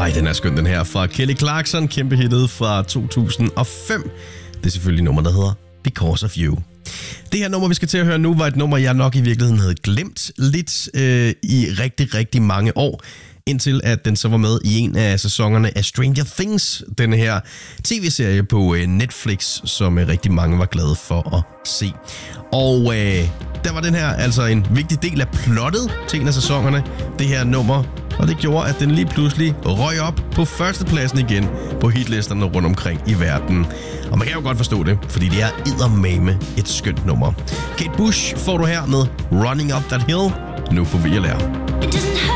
Ej, den er skøn, den her fra Kelly Clarkson, kæmpe hittet fra 2005. Det er selvfølgelig nummer, der hedder Because of You. Det her nummer, vi skal til at høre nu, var et nummer, jeg nok i virkeligheden havde glemt lidt i rigtig, rigtig mange år. Indtil at den så var med i en af sæsonerne af Stranger Things, den her tv-serie på Netflix, som rigtig mange var glade for at se. Og der var den her altså en vigtig del af plottet til en af sæsonerne, det her nummer. Og det gjorde, at den lige pludselig røg op på førstepladsen igen på hitlisterne rundt omkring i verden. Og man kan jo godt forstå det, fordi det er eddermame et skønt nummer. Kate Bush får du her med Running Up That Hill, nu på VLR.